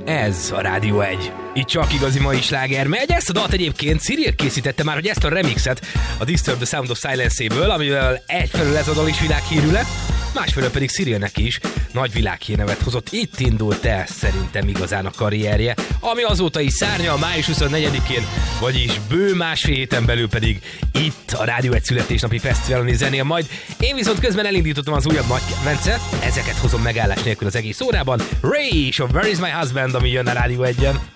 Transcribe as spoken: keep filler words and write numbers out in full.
Ez a Rádió egy. Itt csak igazi mai sláger megy. Ezt a dalt egyébként Cyril készítette már, hogy ezt a remixet a Disturb the Sound of Silence-éből, amivel egyfelől ez a dal is világhírű lett, másfelől pedig Cyrilnek is nagy világhírnevet hozott. Itt indult el szerintem igazán a karrierje, ami azóta is szárnyal május huszonnegyedikén, vagyis bő másfél héten belül pedig itt a Rádió egy születésnapi fesztiválon zenél majd. Én viszont közben elindítottam az újabb nagy kedvencet, ezeket hozom megállás nélkül az egész órában. Ray és a Where is my husband, ami jön a Rádió egyen.